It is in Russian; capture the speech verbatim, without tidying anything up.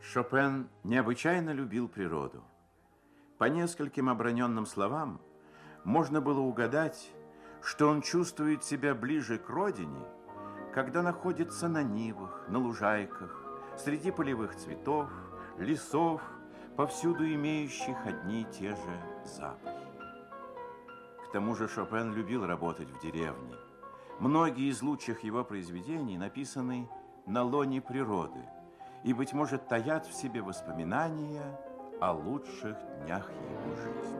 Шопен необычайно любил природу. По нескольким оброненным словам можно было угадать, что он чувствует себя ближе к родине, когда находится на нивах, на лужайках, среди полевых цветов, лесов, повсюду имеющих одни и те же запахи. К тому же Шопен любил работать в деревне. Многие из лучших его произведений написаны на лоне природы и, быть может, таят в себе воспоминания о лучших днях его жизни.